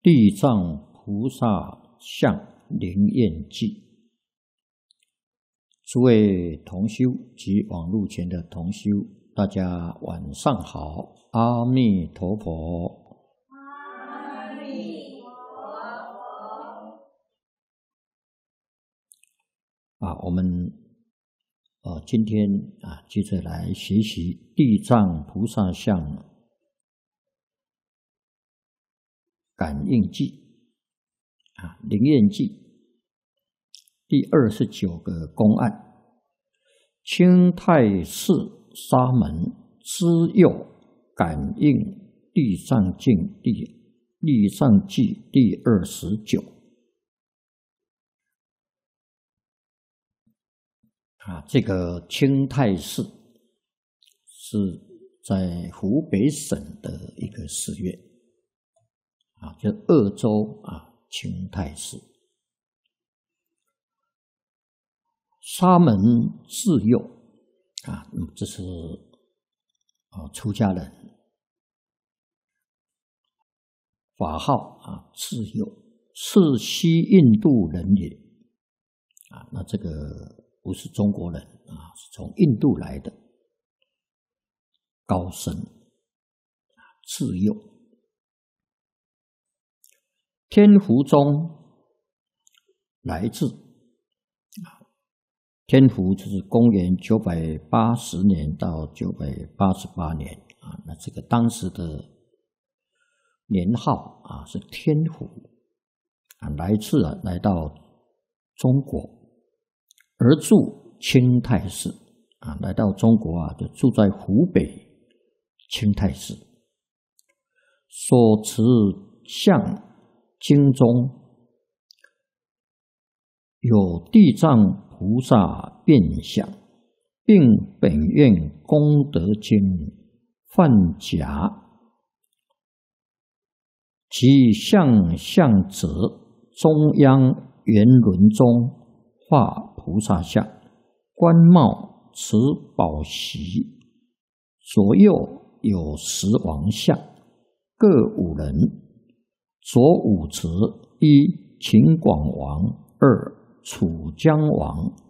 地藏菩萨像灵验记。诸位同修及网络前的同修，大家晚上好，阿弥陀佛。 阿弥陀佛。 我们今天接着来学习地藏菩萨像感应记灵验记第29个公案。清太寺沙门知佑感应地藏记第29。这个清太寺是在湖北省的一个寺院就鄂州清太寺。沙门智佑这是出家人，法号智佑，是西印度人也那这个不是中国人是从印度来的高僧智佑。天福中来自天福就是公元980年到988年那这个当时的年号是天福来到中国，而住清太寺来到中国就住在湖北清太寺，所持像经中有地藏菩萨变相，并本愿功德经范甲其相者中央圆轮中画菩萨像，冠帽持宝席，左右有10王像，各5人，左5持，1秦广王，2楚江王，